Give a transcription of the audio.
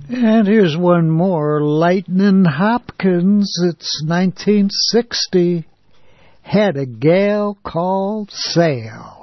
And here's one more. Lightnin' Hopkins, it's 1960, had a gal called Sal.